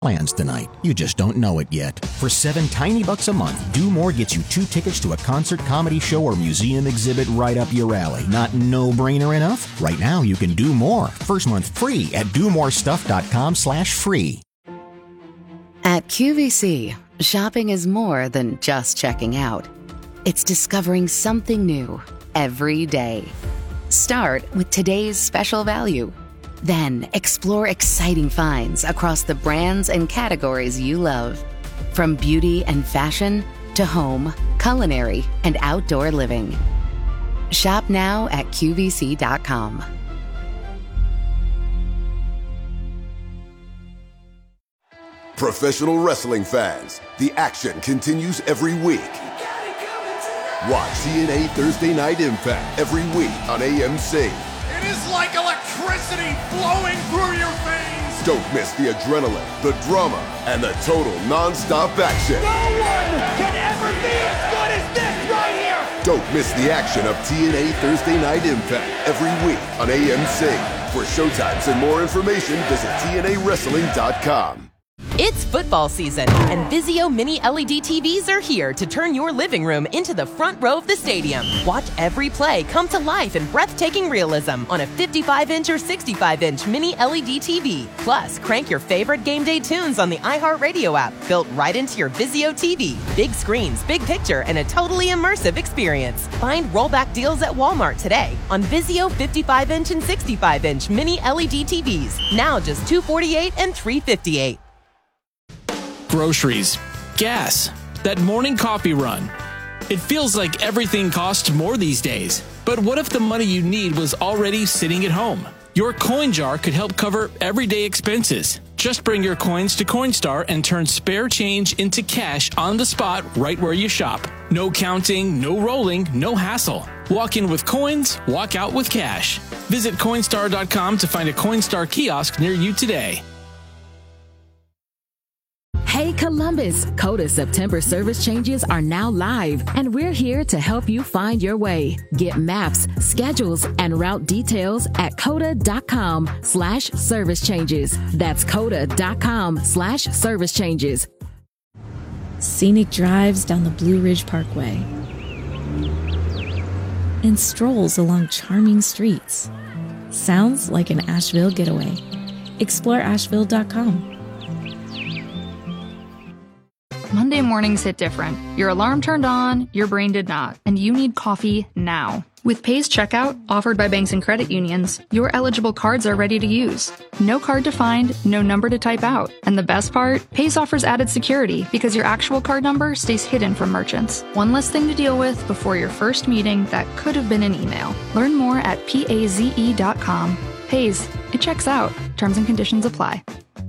plans tonight. You just don't know it yet. For $7 tiny bucks a month, Do More gets you 2 tickets to a concert, comedy show, or museum exhibit right up your alley. Not no-brainer enough? Right now, you can do more. First month free at domorestuff.com/free. At QVC, shopping is more than just checking out. It's discovering something new every day. Start with today's special value. Then explore exciting finds across the brands and categories you love. From beauty and fashion to home, culinary, and outdoor living. Shop now at QVC.com. Professional wrestling fans, the action continues every week. Watch TNA Thursday Night Impact every week on AMC. It is like electricity flowing through your veins. Don't miss the adrenaline, the drama, and the total non-stop action. No one can ever be as good as this right here. Don't miss the action of TNA Thursday Night Impact every week on AMC. For showtimes and more information, visit TNAWrestling.com. It's football season, and Vizio Mini LED TVs are here to turn your living room into the front row of the stadium. Watch every play come to life in breathtaking realism on a 55-inch or 65-inch Mini LED TV. Plus, crank your favorite game day tunes on the iHeartRadio app, built right into your Vizio TV. Big screens, big picture, and a totally immersive experience. Find rollback deals at Walmart today on Vizio 55-inch and 65-inch Mini LED TVs. Now just $248 and $358. Groceries, gas, that morning coffee run. It feels like everything costs more these days. But what if the money you need was already sitting at home? Your coin jar could help cover everyday expenses. Just bring your coins to Coinstar and turn spare change into cash on the spot right where you shop. No counting, no rolling, no hassle. Walk in with coins, walk out with cash. Visit Coinstar.com to find a Coinstar kiosk near you today. Hey Columbus, Coda September service changes are now live, and we're here to help you find your way. Get maps, schedules, and route details at coda.com/service changes. That's coda.com/service changes. Scenic drives down the Blue Ridge Parkway and strolls along charming streets. Sounds like an Asheville getaway. Explore Asheville.com. Monday mornings hit different. Your alarm turned on, your brain did not, and you need coffee now. With Pays Checkout, offered by banks and credit unions, your eligible cards are ready to use. No card to find, no number to type out. And the best part? Pays offers added security because your actual card number stays hidden from merchants. One less thing to deal with before your first meeting that could have been an email. Learn more at PAZE.com. Pays. It checks out. Terms and conditions apply.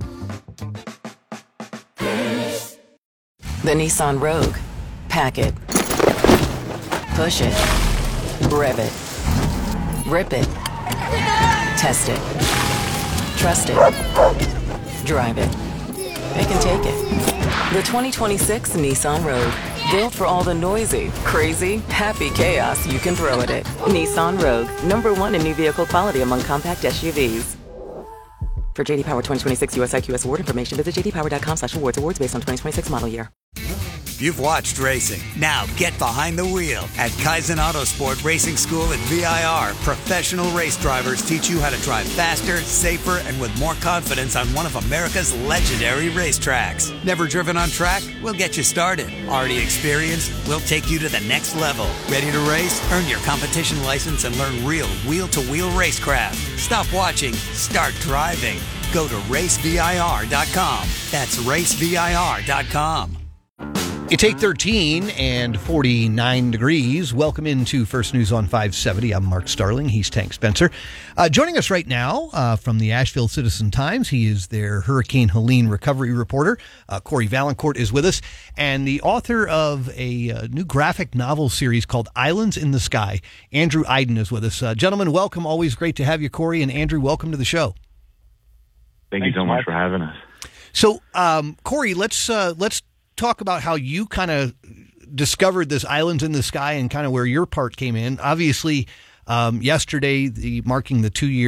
The Nissan Rogue. Pack it. Push it. Rev it. Rip it. Test it. Trust it. Drive it. It can take it. The 2026 Nissan Rogue. Built for all the noisy, crazy, happy chaos you can throw at it. Nissan Rogue. #1 in new vehicle quality among compact SUVs. For JD Power 2026 US IQS award information, visit jdpower.com/awards. Awards based on 2026 model year. You've watched racing. Now get behind the wheel. At Kaizen Autosport Racing School at VIR, professional race drivers teach you how to drive faster, safer, and with more confidence on one of America's legendary racetracks. Never driven on track? We'll get you started. Already experienced? We'll take you to the next level. Ready to race? Earn your competition license and learn real wheel-to-wheel racecraft. Stop watching. Start driving. Go to racevir.com. That's racevir.com. It's 8:13 and 49 degrees. Welcome into First News on 570. I'm Mark Starling. He's Tank Spencer. Joining us right now from the Asheville Citizen-Times, he is their Hurricane Helene recovery reporter. Corey Valancourt is with us, and the author of a new graphic novel series called Islands in the Sky. Andrew Iden is with us. Gentlemen, welcome. Always great to have you, Corey, and Andrew, welcome to the show. Thank you so much for having us. So, Corey, let's talk about how you kind of discovered this Islands in the Sky and kind of where your part came in. Obviously, yesterday, marking the 2-year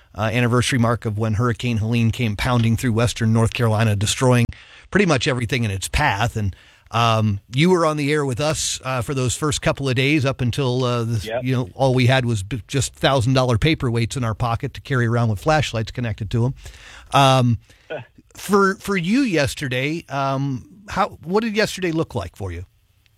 anniversary mark of when Hurricane Helene came pounding through western North Carolina, destroying pretty much everything in its path. And you were on the air with us for those first couple of days up until all we had was just $1,000 paperweights in our pocket to carry around with flashlights connected to them. For you yesterday, what did yesterday look like for you?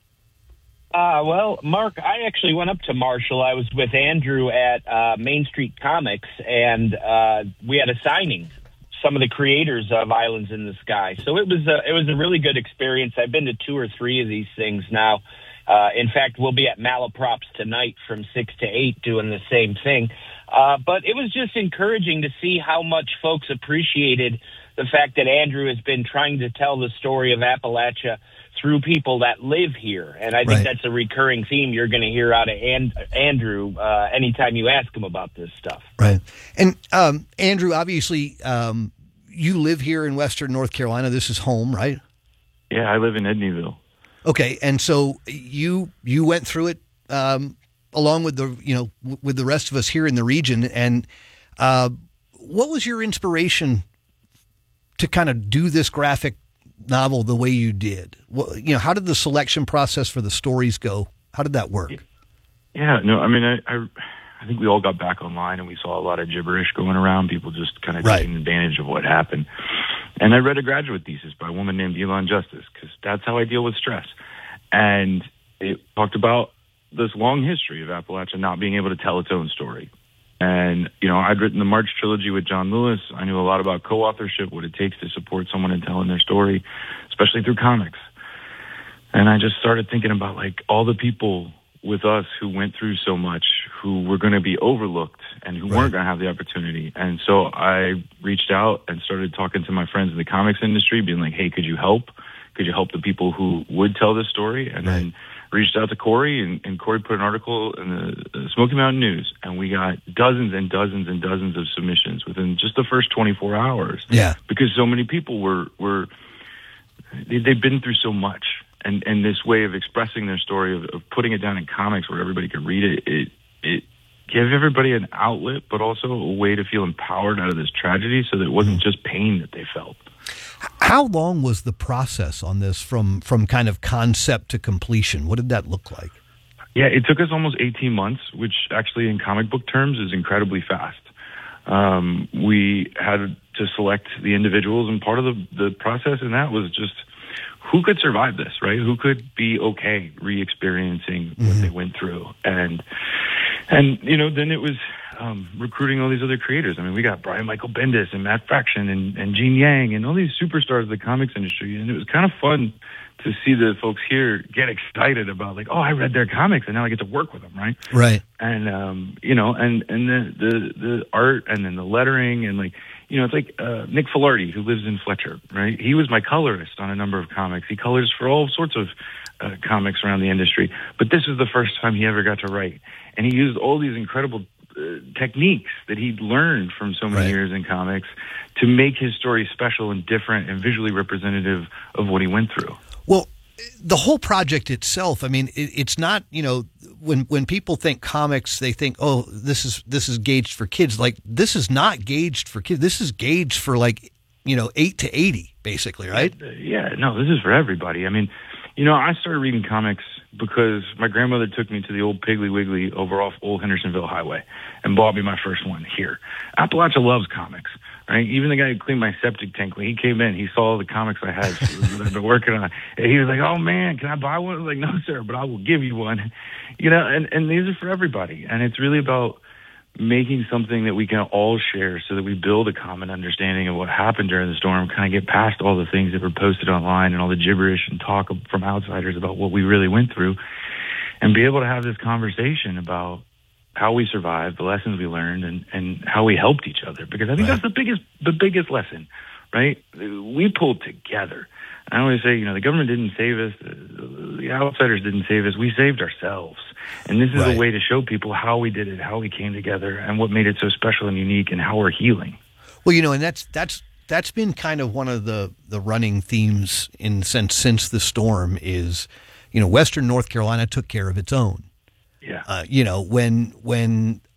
Well, Mark, I actually went up to Marshall. I was with Andrew at Main Street Comics, and we had a signing. Some of the creators of Islands in the Sky. So it was a really good experience. I've been to 2 or 3 of these things now. In fact, we'll be at Malaprops tonight from 6 to 8 doing the same thing. But it was just encouraging to see how much folks appreciated the fact that Andrew has been trying to tell the story of Appalachia through people that live here. And I think that's a recurring theme you're going to hear out of Andrew anytime you ask him about this stuff. Right. And Andrew, obviously, you live here in western North Carolina. This is home, right? Yeah, I live in Edneyville. Okay, and so you went through it along with the rest of us here in the region. And what was your inspiration to kind of do this graphic novel the way you did? How did the selection process for the stories go? How did that work? Yeah, no, I mean, I think we all got back online and we saw a lot of gibberish going around, people just kind of taking advantage of what happened. And I read a graduate thesis by a woman named Elon Justice, because that's how I deal with stress. And it talked about this long history of Appalachia not being able to tell its own story. And, I'd written the March trilogy with John Lewis. I knew a lot about co-authorship, what it takes to support someone in telling their story, especially through comics. And I just started thinking about, all the people with us who went through so much, who were going to be overlooked and who weren't going to have the opportunity. And so I reached out and started talking to my friends in the comics industry, being like, hey, could you help? Could you help the people who would tell this story? And then reached out to Corey, and Corey put an article in the Smoky Mountain News, and we got dozens and dozens and dozens of submissions within just the first 24 hours. Yeah. Because so many people they've been through so much. And this way of expressing their story, of putting it down in comics where everybody could read it, it gave everybody an outlet, but also a way to feel empowered out of this tragedy, so that it wasn't just pain that they felt. How long was the process on this from kind of concept to completion? What did that look like? Yeah, it took us almost 18 months, which actually in comic book terms is incredibly fast. We had to select the individuals, and part of the process in that was just who could survive this, right? Who could be okay re-experiencing what they went through? And then it was recruiting all these other creators. I mean, we got Brian Michael Bendis and Matt Fraction and Gene Yang and all these superstars of the comics industry. And it was kind of fun to see the folks here get excited about, I read their comics and now I get to work with them, right? Right. And, and the art and then the lettering and it's like Nick Filardi, who lives in Fletcher, right? He was my colorist on a number of comics. He colors for all sorts of comics around the industry. But this was the first time he ever got to write. And he used all these incredible techniques that he'd learned from so many years in comics to make his story special and different and visually representative of what he went through. Well, the whole project itself, I mean, it's not, when people think comics, they think, oh, this is gauged for kids. This is not gauged for kids. This is gauged for 8 to 80, basically, right? Yeah, no, this is for everybody. I mean, I started reading comics because my grandmother took me to the old Piggly Wiggly over off Old Hendersonville Highway and bought me my first one here. Appalachia loves comics, right? Even the guy who cleaned my septic tank, when he came in, he saw the comics I had that I've been working on. And he was like, oh, man, can I buy one? I was like, no, sir, but I will give you one. And these are for everybody. And it's really about making something that we can all share so that we build a common understanding of what happened during the storm, kind of get past all the things that were posted online and all the gibberish and talk from outsiders about what we really went through, and be able to have this conversation about how we survived, the lessons we learned, and how we helped each other. Because I think that's the biggest lesson, right? We pulled together. I always say, the government didn't save us, the outsiders didn't save us, we saved ourselves. And this is a way to show people how we did it, how we came together, and what made it so special and unique, and how we're healing. Well, and that's been kind of one of the running themes since the storm is, western North Carolina took care of its own. Yeah. When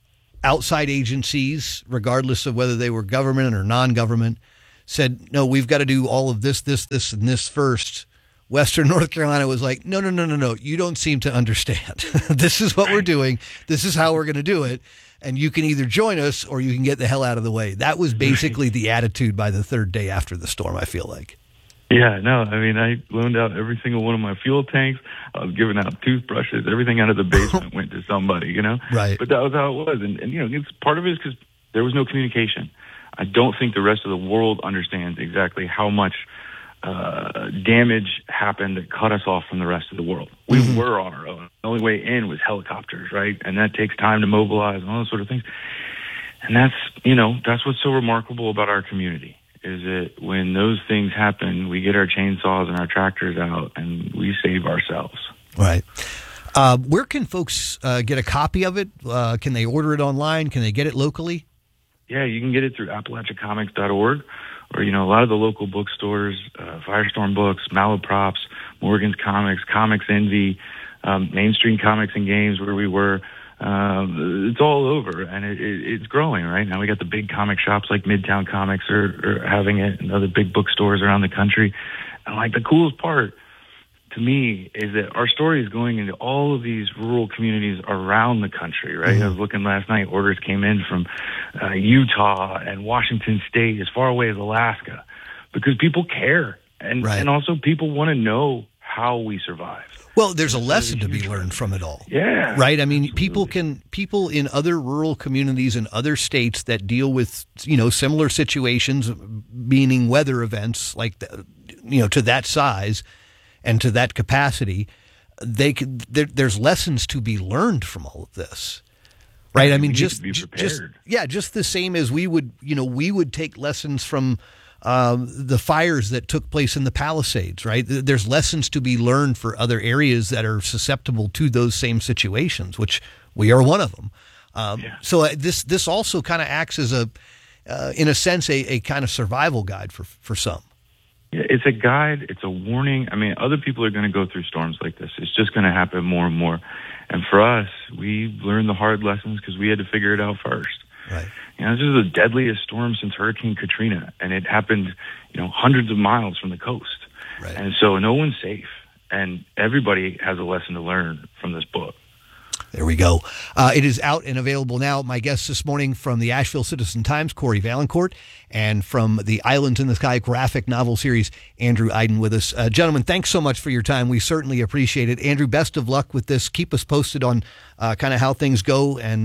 outside agencies, regardless of whether they were government or non-government, said, no, we've got to do all of this, and this first. Western North Carolina was like, no, you don't seem to understand. This is what we're doing. This is how we're going to do it. And you can either join us or you can get the hell out of the way. That was basically the attitude by the third day after the storm, I feel like. Yeah, no, I mean, I loaned out every single one of my fuel tanks. I was giving out toothbrushes. Everything out of the basement went to somebody, you know? Right. But that was how it was. And you know, it's part of it is because there was no communication. I don't think the rest of the world understands exactly how much damage happened that cut us off from the rest of the world. We were on our own. The only way in was helicopters, right? And that takes time to mobilize and all those sort of things. And that's, you know, that's what's so remarkable about our community, is that when those things happen, we get our chainsaws and our tractors out and we save ourselves. Right. Where can folks get a copy of it? Can they order it online? Can they get it locally? Yeah, you can get it through AppalachiaComics.org. Or, you know, a lot of the local bookstores, Firestorm Books, Malaprops, Morgan's Comics, Comics Envy, Mainstream Comics and Games, where we were. It's all over, and it's growing, right? Now we got the big comic shops like Midtown Comics are having it, and other big bookstores around the country. And, like, the coolest part to me is that our story is going into all of these rural communities around the country, right? I was looking last night, orders came in from Utah and Washington State, as far away as Alaska, because people care. And also people want to know how we survive. Well, there's a lesson to be learned from it all. Yeah. Right? I mean, people in other rural communities in other states that deal with, you know, similar situations, meaning weather events like, you know, to that size and to that capacity, there's lessons to be learned from all of this. Right? I mean, just the same as we would take lessons from the fires that took place in the Palisades, right? There's lessons to be learned for other areas that are susceptible to those same situations, which we are one of them. So this also kind of acts as in a sense, a kind of survival guide for some. Yeah, it's a guide. It's a warning. I mean, other people are going to go through storms like this. It's just going to happen more and more. And for us, we learned the hard lessons because we had to figure it out first. Right. You know, this is the deadliest storm since Hurricane Katrina, and it happened, you know, hundreds of miles from the coast. Right. And so no one's safe, and everybody has a lesson to learn from this book. There we go. It is out and available now. My guest this morning from the Asheville Citizen-Times, Corey Valancourt, and from the Islands in the Sky graphic novel series, Andrew Eiden with us. Gentlemen, thanks so much for your time. We certainly appreciate it. Andrew, best of luck with this. Keep us posted on kind of how things go, and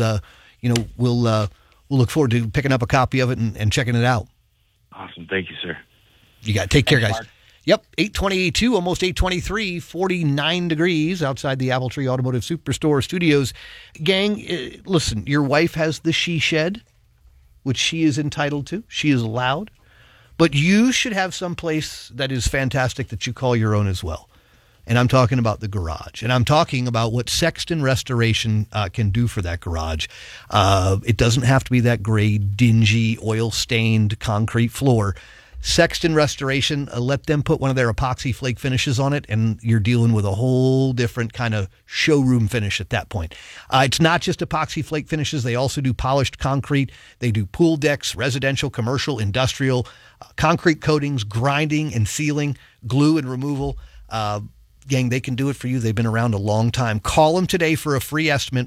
we'll look forward to picking up a copy of it and checking it out. Awesome. Thank you, sir. You got it. Take care, guys. Mark. Yep, 8:22, almost 8:23, 49 degrees outside the Apple Tree Automotive Superstore studios. Gang, listen, your wife has the she shed, which she is entitled to. She is allowed. But you should have some place that is fantastic that you call your own as well. And I'm talking about the garage. And I'm talking about what Sexton Restoration can do for that garage. It doesn't have to be that gray, dingy, oil-stained concrete floor. Sexton Restoration, let them put one of their epoxy flake finishes on it, and you're dealing with a whole different kind of showroom finish at that point. It's not just epoxy flake finishes. They also do polished concrete. They do pool decks, residential, commercial, industrial, concrete coatings, grinding and sealing, glue and removal. Gang, they can do it for you. They've been around a long time. Call them today for a free estimate,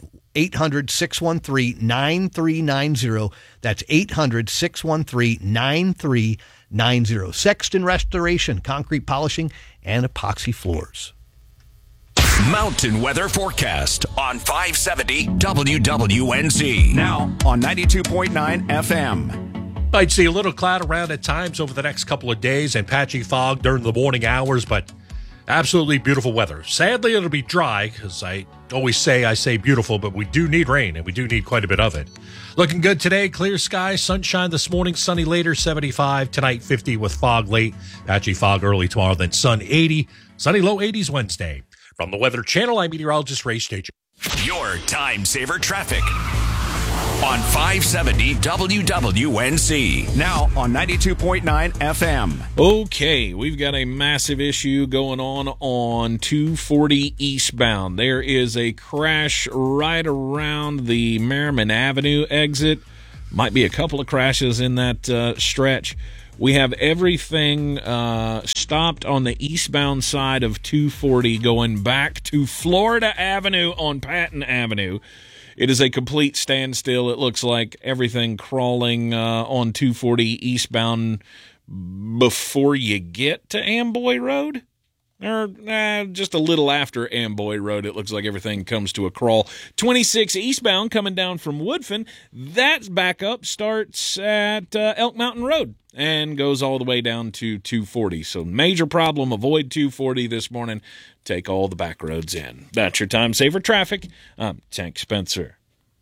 800-613-9390. That's 800-613-9390. Sexton Restoration, concrete polishing, and epoxy floors. Mountain weather forecast on 570 WWNZ. Now on 92.9 FM. I'd see a little cloud around at times over the next couple of days and patchy fog during the morning hours, but absolutely beautiful weather. Sadly, it'll be dry, because I always say beautiful, but we do need rain, and we do need quite a bit of it. Looking good today, clear skies, sunshine this morning, sunny later, 75. Tonight, 50 with fog late, patchy fog early tomorrow, then sun 80, sunny low 80s Wednesday. From the Weather Channel, I'm meteorologist Ray Stager. Your time saver traffic. on 570 WWNC. Now on 92.9 FM. Okay, we've got a massive issue going on 240 eastbound. There is a crash right around the Merriman Avenue exit. Might be a couple of crashes in that stretch. We have everything stopped on the eastbound side of 240 going back to Florida Avenue on Patton Avenue. It is a complete standstill. It looks like everything crawling on 240 eastbound before you get to Amboy Road. Or just a little after Amboy Road, it looks like everything comes to a crawl. 26 eastbound coming down from Woodfin, that backup starts at Elk Mountain Road and goes all the way down to 240. So major problem, avoid 240 this morning. Take all the back roads in. That's your time saver traffic. I'm Tank Spencer.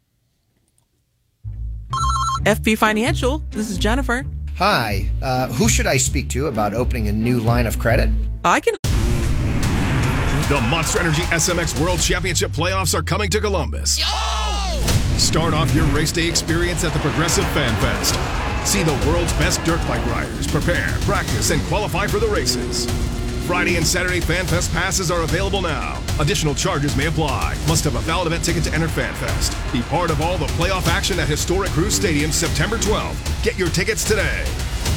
FP Financial, this is Jennifer. Hi, who should I speak to about opening a new line of credit? I can... The Monster Energy SMX World Championship playoffs are coming to Columbus. Start off your race day experience at the Progressive Fan Fest. See the world's best dirt bike riders prepare, practice, and qualify for the races. Friday and Saturday Fan Fest passes are available now. Additional charges may apply. Must have a valid event ticket to enter Fan Fest. Be part of all the playoff action at historic Cruise Stadium September 12th. Get your tickets today.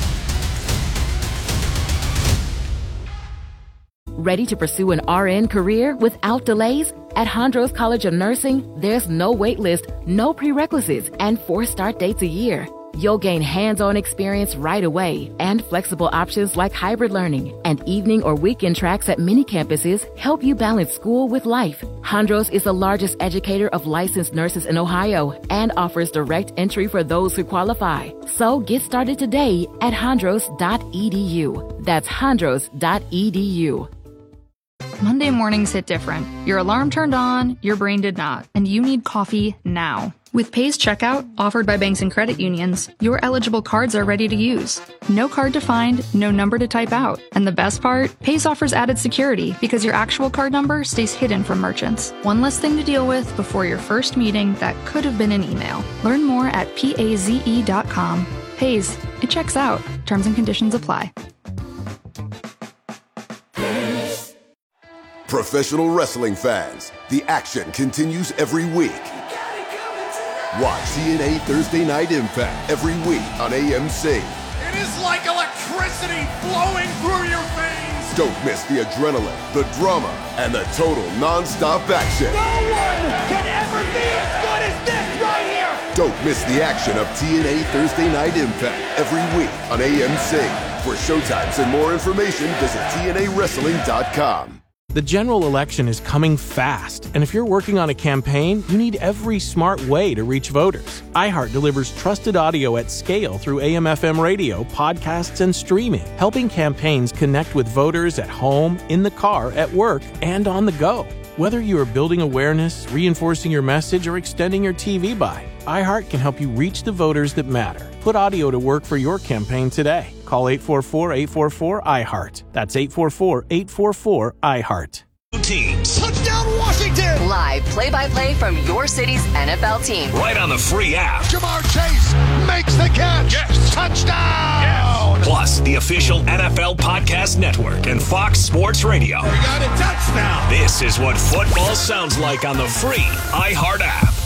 Ready to pursue an RN career without delays? At Hondros College of Nursing, there's no wait list, no prerequisites, and 4 start dates a year. You'll gain hands-on experience right away, and flexible options like hybrid learning and evening or weekend tracks at many campuses help you balance school with life. Hondros is the largest educator of licensed nurses in Ohio and offers direct entry for those who qualify. So get started today at hondros.edu. That's hondros.edu. Monday mornings hit different. Your alarm turned on, your brain did not, and you need coffee now. With Pays Checkout, offered by banks and credit unions, your eligible cards are ready to use. No card to find, no number to type out. And the best part? Pays offers added security because your actual card number stays hidden from merchants. One less thing to deal with before your first meeting that could have been an email. Learn more at PAZE.com. Pays, it checks out. Terms and conditions apply. Professional wrestling fans, the action continues every week. Watch TNA Thursday Night Impact every week on AMC. It is like electricity flowing through your veins. Don't miss the adrenaline, the drama, and the total non-stop action. No one can ever be as good as this right here. Don't miss the action of TNA Thursday Night Impact every week on AMC. For showtimes and more information, visit TNAWrestling.com. The general election is coming fast, and if you're working on a campaign, you need every smart way to reach voters. iHeart delivers trusted audio at scale through AM/FM radio, podcasts, and streaming, helping campaigns connect with voters at home, in the car, at work, and on the go. Whether you are building awareness, reinforcing your message, or extending your TV buy, iHeart can help you reach the voters that matter. Put audio to work for your campaign today. Call 844-844-iHeart. That's 844-844-iHeart. Teams. Touchdown Washington! Live play-by-play from your city's NFL team. Right on the free app. Jamar Chase makes the catch. Yes. Touchdown! Yes. Plus, the official NFL Podcast Network and Fox Sports Radio. We got a touchdown! This is what football sounds like on the free iHeart app.